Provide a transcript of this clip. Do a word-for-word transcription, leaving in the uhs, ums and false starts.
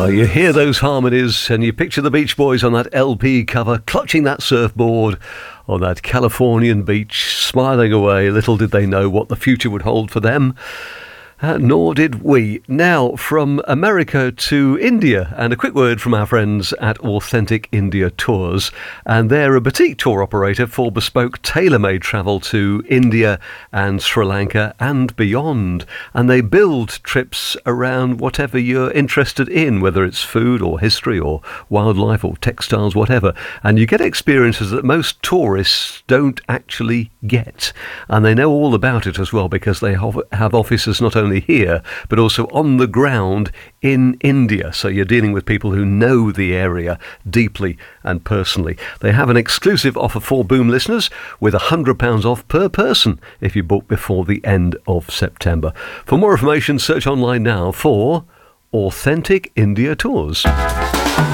Oh, you hear those harmonies and you picture the Beach Boys on that L P cover, clutching that surfboard on that Californian beach, smiling away. Little did they know what the future would hold for them. Uh, nor did we. Now, from America to India, and a quick word from our friends at Authentic India Tours. And they're a boutique tour operator for bespoke tailor-made travel to India and Sri Lanka and beyond. And they build trips around whatever you're interested in, whether it's food or history or wildlife or textiles, whatever. And you get experiences that most tourists don't actually get. And they know all about it as well, because they have offices not only here but also on the ground in India, so you're dealing with people who know the area deeply and personally. They have an exclusive offer for Boom listeners with one hundred pounds off per person if you book before the end of September. For more information, search online now for Authentic India Tours.